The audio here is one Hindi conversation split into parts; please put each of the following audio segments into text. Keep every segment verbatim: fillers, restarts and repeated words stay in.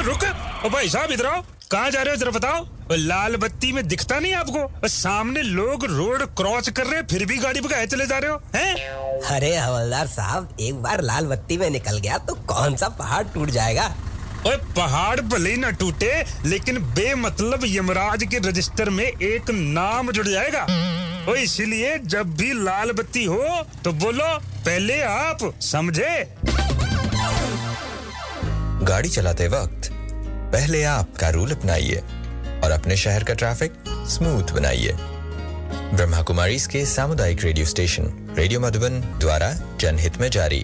रुक। ओ भाई साहब इधर आओ। कहाँ जा रहे हो जरा बताओ। लाल बत्ती में दिखता नहीं आपको? सामने लोग रोड क्रॉस कर रहे हैं फिर भी गाड़ी भगाए चले जा रहे हो हैं? अरे हवलदार साहब, एक बार लाल बत्ती में निकल गया तो कौन सा पहाड़ टूट जाएगा। ओए पहाड़ भले ही न टूटे लेकिन बेमतलब यमराज के रजिस्टर में एक नाम जुड़ जाएगा। ओ इसीलिए जब भी लाल बत्ती हो तो बोलो पहले आप, समझे? गाड़ी चलाते वक्त पहले आप का रूल अपनाइए और अपने शहर का ट्रैफिक स्मूथ बनाइए। ब्रह्मा कुमारी के सामुदायिक रेडियो स्टेशन रेडियो मधुबन द्वारा जनहित में जारी।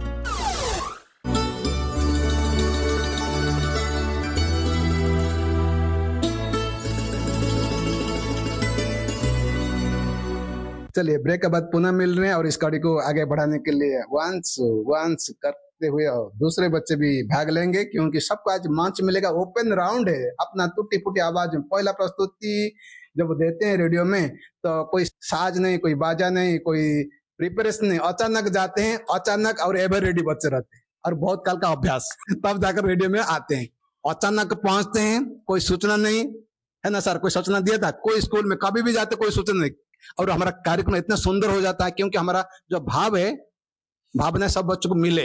चलिए ब्रेक के बाद पुनः मिल रहे हैं और इस कड़ी को आगे बढ़ाने के लिए वंस वंस करते हुए और दूसरे बच्चे भी भाग लेंगे क्योंकि सबको आज मंच मिलेगा। ओपन राउंड है, अपना टूटी फूटी आवाज में पहला प्रस्तुति जब देते हैं रेडियो में तो कोई साज नहीं, कोई बाजा नहीं, कोई प्रिपरेशन नहीं, अचानक जाते हैं, अचानक और एवर रेडी बच्चे रहते हैं और बहुत काल का अभ्यास, तब जाकर रेडियो में आते हैं। अचानक पहुंचते हैं, कोई सूचना नहीं है ना सर, कोई सूचना दिया था, कोई स्कूल में कभी भी जाते कोई सूचना नहीं, और हमारा कार्यक्रम इतना सुंदर हो जाता है क्योंकि हमारा जो भाव है, भावना सब बच्चों को मिले,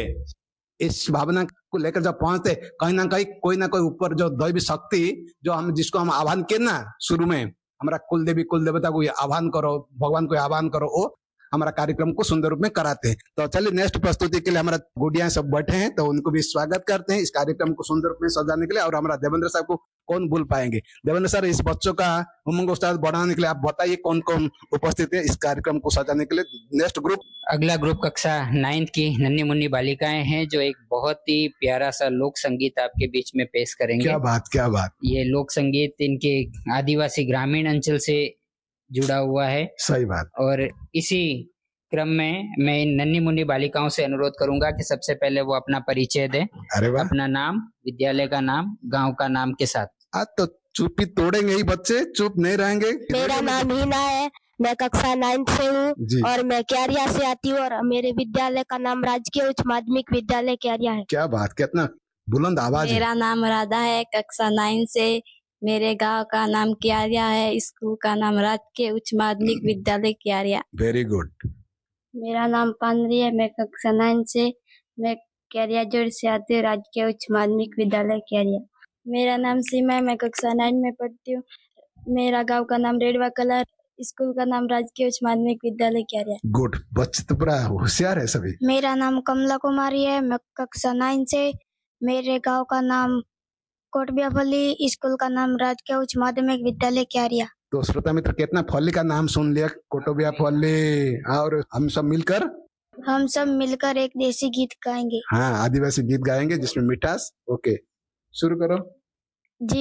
इस भावना को लेकर जब पहुंचते कहीं ना कहीं कोई ना कोई ऊपर जो दैवी शक्ति जो हम जिसको हम आह्वान किए ना शुरू में, हमारा कुल देवी कुल देवता को आह्वान करो, भगवान को आह्वान करो, वो हमारा कार्यक्रम को सुंदर रूप में कराते हैं। तो चलिए नेक्स्ट प्रस्तुति के लिए हमारा गुड़िया सब बैठे हैं तो उनको भी स्वागत करते हैं इस कार्यक्रम को सुंदर रूप में सजाने के लिए। और हमारा देवेंद्र साहब को कौन भूल पाएंगे। देवेंद्र सर, इस बच्चों का उमंग उत्साह बढ़ाने के लिए आप बताइए कौन कौन उपस्थित है इस कार्यक्रम को सजाने के लिए। नेक्स्ट ग्रुप, अगला ग्रुप कक्षा नाइन्थ की नन्ही मुन्नी बालिकाएं हैं जो एक बहुत ही प्यारा सा लोक संगीत आपके बीच में पेश करेंगे। क्या बात क्या बात। ये लोक संगीत इनके आदिवासी ग्रामीण अंचल से जुड़ा हुआ है। सही बात। और इसी क्रम में मैं इन नन्ही मुन्नी बालिकाओं से अनुरोध करूंगा कि सबसे पहले वो अपना परिचय दें, अपना नाम, विद्यालय का नाम, गांव का नाम के साथ। आज तो चुप्पी तोड़ेंगे ही बच्चे, चुप नहीं रहेंगे। मेरा नाम हीना है, मैं कक्षा नाइन्थ से हूँ और मैं क्यारिया से आती हूँ और मेरे विद्यालय का नाम राजकीय उच्च माध्यमिक विद्यालय क्यारिया है। क्या बात, कितना बुलंद आवाज है। मेरा नाम राधा है, कक्षा नाइन्थ से, मेरे गांव का नाम क्यारिया है, स्कूल का नाम राजकीय उच्च माध्यमिक विद्यालय क्यारिया। Very good. मेरा नाम पानरी है, मैं कक्षा नाइन्थ से, मैं क्यारिया जोड़ से आती हूँ, राजकीय उच्च माध्यमिक विद्यालय क्यारिया। मेरा नाम सीमा है, मैं कक्षा नाइन में पढ़ती हूँ, मेरा गांव का नाम रेडवा कलर, स्कूल का नाम राजकीय उच्च माध्यमिक विद्यालय क्यारिया। गुड, बच्चे तो बड़ा होशियार है सभी। मेरा नाम कमला कुमारी है, मैं कक्षा नाइन से, मेरे गांव का नाम कोटबियापल्ली, स्कूल का नाम राजकीय उच्च माध्यमिक विद्यालय क्यारिया। तो श्रोता मित्र, कितना फल्ली का नाम सुन लिया, कोटबियापल्ली। और हम सब मिलकर हम सब मिलकर एक देसी गीत गाएंगे। हाँ, आदिवासी गीत गाएंगे जिसमें मिठास। ओके, शुरू करो।